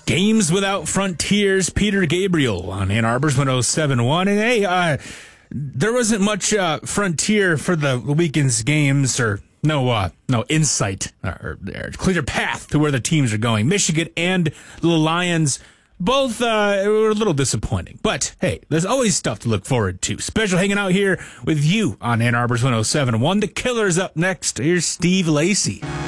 Games Without Frontiers, Peter Gabriel on Ann Arbor's 107.1. And hey, there wasn't much frontier for the weekend's games, or no insight or clear path to where the teams are going. Michigan and the Lions both were a little disappointing. But hey, there's always stuff to look forward to. Special hanging out here with you on Ann Arbor's 107.1. The Killer's up next. Here's Steve Lacy.